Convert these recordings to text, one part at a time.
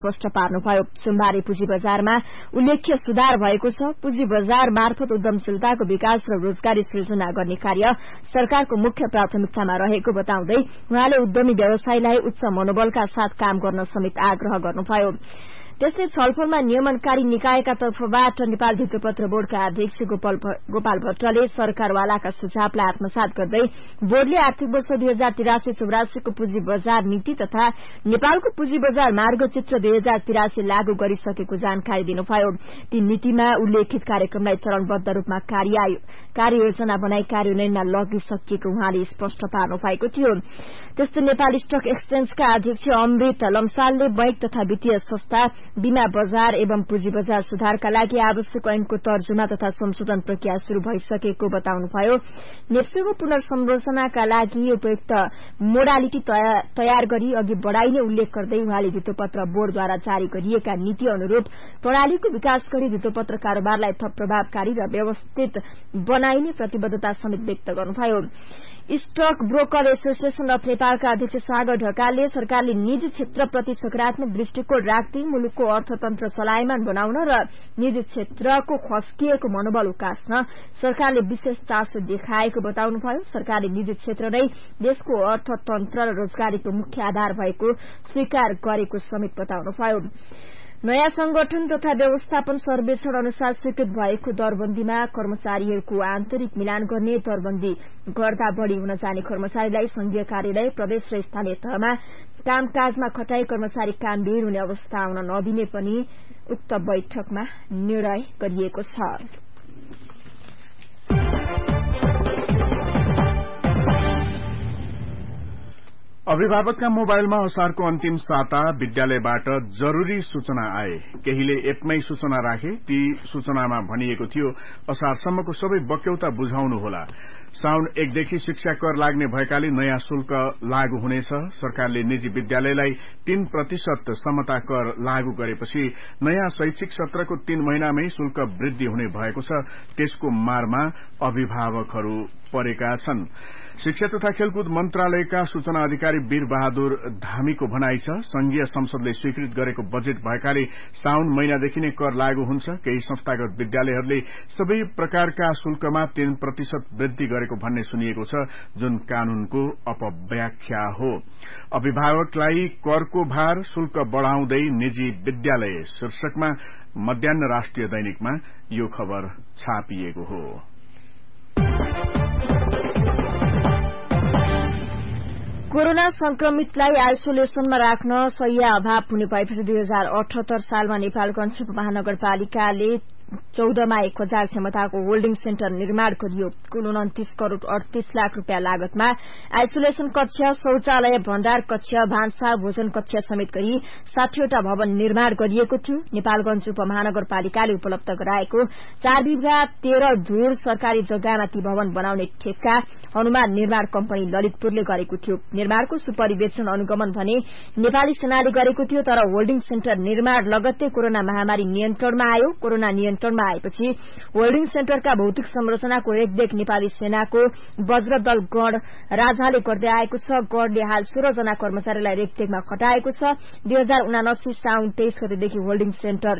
स्पष्ट पार्नुभयो। सोमबारे पुँजी बजारमा उल्लेख्य सुधार भएको छ। पुँजी बजार मार्फत उद्यमशीलताको विकास र रोजगारी सृजना गर्ने कार्य सरकारको मुख्य प्राथमिकतामा रहेको बताउँदै उहाँले उद्यमी व्यवसायीलाई उच्च मनोबलका साथ काम गर्न समेत आग्रह गर्नुभयो। त्यस्तै छलफलमा नियमनकारी निकायका तर्फबाट नेपाल भित्तोपत्र बोर्डका अध्यक्ष गोपाल भट्टले सरकारवालाका सुझावलाई आत्मसात गर्दै बोर्डले आर्थिक वर्ष 2083-84 को पुँजी बजार नीति तथा नेपालको पुँजी बजार मार्गचित्र 2083 लागू गरिसकेको जानकारी दिनुभयो। ती नीतिमा उल्लेखित कार्यक्रमलाई चरणबद्ध रूपमा कार्ययोजना बनाई कार्यान्वयनमा लगिसकिएको उहाँले स्पष्ट पार्नु भएको थियो। त्यस्तै नेपाल स्टक एक्सचेन्जका अध्यक्ष अमृत लम्सालले बैंक तथा वित्तीय संस्था बीमा बजार एवं पुँजी बजार सुधारका लागि आवश्यक ऐनको तर्जुमा तथा संशोधन प्रक्रिया शुरू भइसकेको बताउनुभयो। नेप्सेको पुनर्संरचनाका लागि उपयुक्त मोडालिटी तयार गरी अघि बढ़ाइने उल्लेख गर्दै उहाँले भित्तोपत्र बोर्डद्वारा जारी गरिएका नीति अनुरूप प्रणालीको विकास गरी भित्तोपत्र कारोबारलाई थप प्रभावकारी र व्यवस्थित बनाइने प्रतिबद्धता समेत व्यक्त गर्नुभयो। स्टक ब्रोकर एसोसिएशन अफ नेपालका अध्यक्ष सागर ढकालले सरकारले निजी क्षेत्रप्रति सकारात्मक दृष्टिकोण राख्दै मुलुकको अर्थतन्त्र चलायमान बनाउन र निजी क्षेत्रको खस्किएको मनोबल उकास्न सरकारले विशेष चासो देखाएको बताउनुभयो। सरकारले निजी क्षेत्र नै देशको अर्थतन्त्र र रोजगारीको मुख्य आधार भएको स्वीकार गरेको समेत बताउनुभयो। नयाँ संगठन तथा व्यवस्थापन सर्वेक्षण अनुसार स्वीकृत भएको दरबन्दीमा कर्मचारीहरूको आन्तरिक मिलान गर्ने दरबन्दी गर्दा बढ़ी हुन जाने कर्मचारीलाई संघीय कार्यालय प्रदेश र स्थानीय तहमा कामकाजमा खटाई कर्मचारी कामविहीन हुने अवस्था आउन नदिने पनि उक्त बैठकमा निर्णय गरिएको छ। अभिभावकका मोबाइलमा असारको अन्तिम साता विद्यालयबाट जरूरी सूचना आए। केहीले एपमै सूचना राखे। ती सूचनामा भनिएको थियो असारसम्मको सबै बक्यौता बुझाउनुहोला। साउन 1 देखि शिक्षा कर लाग्ने भएकाले नयाँ शुल्क लागू हुनेछ। सरकारले निजी विद्यालयलाई 3% समता कर लागू गरेपछि नयाँ शैक्षिक सत्रको 3 महिनामै शुल्क वृद्धि हुने भएको छ। त्यसको मारमा अभिभावकहरू परेका छन्। शिक्षा तथा खेलकुद मन्त्रालयका सूचना अधिकारी वीर बहादुर धामीको भनाइ छ संघीय संसदले स्वीकृत गरेको बजेट भएकाले साउन महिनादेखि नै कर लागू हुन्छ। केही संस्थागत विद्यालयहरूले सबै प्रकारका शुल्कमा 3% वृद्धि गरेको भन्ने सुनिएको छ, जुन कानूनको अपव्याख्या हो। अभिभावकलाई करको भार, शुल्क बढ़ाउँदै निजी विद्यालय शीर्षकमा मध्याह्न राष्ट्रिय दैनिकमा यो खबर छापिएको हो। कोरोना संक्रमितलाई आइसोलेसनमा राख्न शैय्या अभाव हुने भएपछि 2078 सालमा नेपालगञ्ज महानगरपालिकाले 14मा 1000 क्षमताको होल्डिङ सेन्टर निर्माण गरियो। कुल 29 करोड़ 38 लाख रूपियाँ लागतमा आइसोलेसन कक्ष, शौचालय, भण्डार कक्ष, भान्सा, भोजन कक्ष समेत गरी 60वटा भवन निर्माण गरिएको थियो। नेपालगञ्ज उपमहानगरपालिकाले उपलब्ध गराएको 4 बिघा 13 धुर सरकारी जग्गामा ती भवन बनाउने ठेक्का हनुमान निर्माण कम्पनी ललितपुरले गरेको थियो। निर्माणको सुपरिवेक्षण अनुगमन भने नेपाली सेनाले गरेको थियो, तर होल्डिङ सेन्टर निर्माण लगत्तै कोरोना महामारी नियन्त्रणमा आयो। कोरोना नियन्त्रणमा आएपछि होल्डिङ सेन्टरका भौतिक संरचनाको रेखदेख नेपाली सेनाको वज्रदल गण राजाले गर्दै आएको छ। गणले हाल 16 जना कर्मचारीलाई रेखदेखमा खटाएको छ। 2079 साउन 23 गतेदेखि होल्डिङ सेन्टर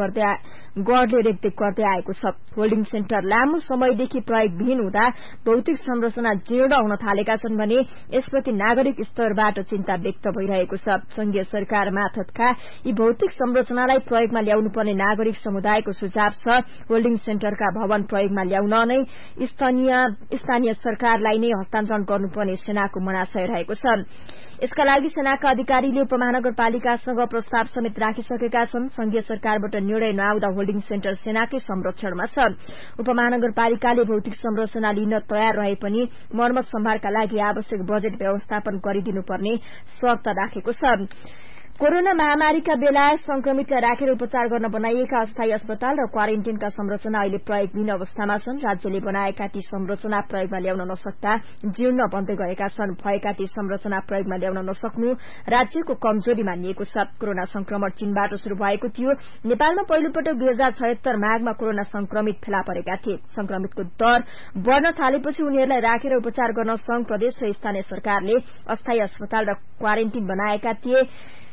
गणले रेखदेख गर्दै आएको छ। होल्डिङ सेन्टर लामो समयदेखि प्रयोगविहीन हुँदा भौतिक संरचना जीर्ण हुन थालेका छन् भने यसप्रति नागरिक स्तरबाट चिन्ता व्यक्त भइरहेको छ। संघीय सरकार मार्फतका यी भौतिक संरचनालाई प्रयोगमा ल्याउनुपर्ने नागरिक समुदायको सुझाव छ। होल्डिङ सेन्टरका भवन प्रयोगमा ल्याउन नै स्थानीय सरकारलाई नै हस्तान्तरण गर्नुपर्ने सेनाको मनाशय रहेको छ। यसका लागि सेनाका अधिकारीले उपमहानगरपालिकासँग प्रस्ताव समेत राखिसकेका छन्। संघीय सरकारबाट निर्णय नआउँदा होल्डिङ सेन्टर सेनाकै संरक्षणमा छ। उपमहानगरपालिकाले भौतिक संरचना लिन तयार रहे पनि मर्मत सम्भारका लागि आवश्यक बजेट व्यवस्थापन गरिदिनुपर्ने शर्त राखेको छ। कोरोना महामारीका बेला संक्रमितलाई राखेर उपचार गर्न बनाइएका अस्थायी अस्पताल र क्वारेन्टाइनका संरचना अहिले प्रयोगविहीन अवस्थामा छन्। राज्यले बनाएका ती संरचना प्रयोगमा ल्याउन नसक्दा जीर्ण बन्दै गएका छन्। भएका ती संरचना प्रयोगमा ल्याउन नसक्नु राज्यको कमजोरी मानिएको छ। कोरोना संक्रमण चीनबाट शुरू भएको थियो। नेपालमा पहिलोपटक 2076 माघमा कोरोना संक्रमित फेला परेका थिए। संक्रमितको दर बढ़न थालेपछि उनीहरूलाई राखेर उपचार गर्न संघ, प्रदेश र स्थानीय सरकारले अस्थायी अस्पताल र क्वारेन्टाइन बनाएका थिए।